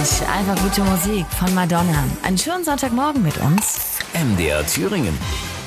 einfach gute Musik von Madonna. Einen schönen Sonntagmorgen mit uns. MDR Thüringen.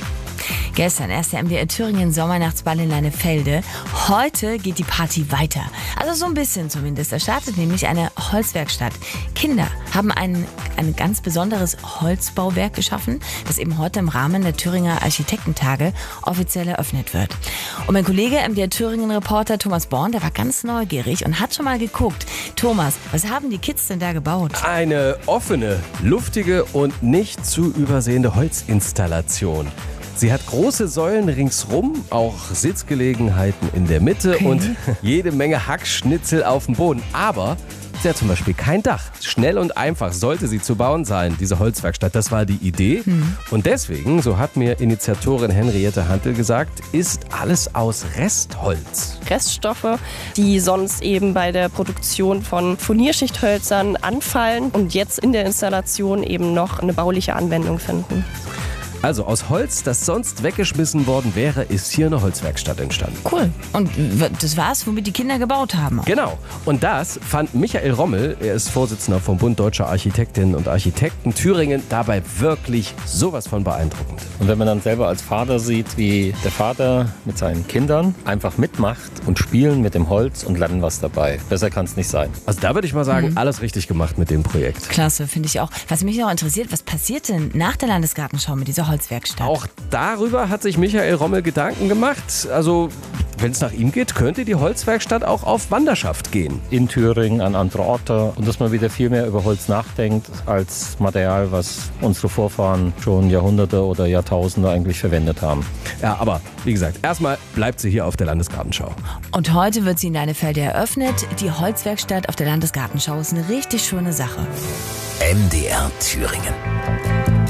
Gestern erst der MDR Thüringen Sommernachtsball in Leinefelde. Heute geht die Party weiter. Also so ein bisschen zumindest. Da startet nämlich eine Holzwerkstatt. Kinder haben ein ganz besonderes Holzbauwerk geschaffen, das eben heute im Rahmen der Thüringer Architektentage offiziell eröffnet wird. Und mein Kollege, MDR Thüringen-Reporter Thomas Born, der war ganz neugierig und hat schon mal geguckt. Thomas, was haben die Kids denn da gebaut? Eine offene, luftige und nicht zu übersehende Holzinstallation. Sie hat große Säulen ringsrum, auch Sitzgelegenheiten in der Mitte und jede Menge Hackschnitzel auf dem Boden. Aber sie hat zum Beispiel kein Dach. Schnell und einfach sollte sie zu bauen sein, diese Holzwerkstatt. Das war die Idee. Und deswegen, so hat mir Initiatorin Henriette Hantel gesagt, ist alles aus Restholz. Reststoffe, die sonst eben bei der Produktion von Furnierschichthölzern anfallen und jetzt in der Installation eben noch eine bauliche Anwendung finden. Also aus Holz, das sonst weggeschmissen worden wäre, ist hier eine Holzwerkstatt entstanden. Cool. Und das war's, womit die Kinder gebaut haben. Genau. Und das fand Michael Rommel, er ist Vorsitzender vom Bund Deutscher Architektinnen und Architekten Thüringen, dabei wirklich sowas von beeindruckend. Und wenn man dann selber als Vater sieht, wie der Vater mit seinen Kindern einfach mitmacht und spielen mit dem Holz und lernen was dabei. Besser kann es nicht sein. Also da würde ich mal sagen, alles richtig gemacht mit dem Projekt. Klasse, finde ich auch. Was mich noch interessiert, was passiert denn nach der Landesgartenschau mit dieser Holzwerkstatt? Auch darüber hat sich Michael Rommel Gedanken gemacht. Also, wenn es nach ihm geht, könnte die Holzwerkstatt auch auf Wanderschaft gehen. In Thüringen, an andere Orte. Und dass man wieder viel mehr über Holz nachdenkt als Material, was unsere Vorfahren schon Jahrhunderte oder Jahrtausende eigentlich verwendet haben. Ja, aber wie gesagt, erstmal bleibt sie hier auf der Landesgartenschau. Und heute wird sie in Leinefelde eröffnet. Die Holzwerkstatt auf der Landesgartenschau ist eine richtig schöne Sache. MDR Thüringen.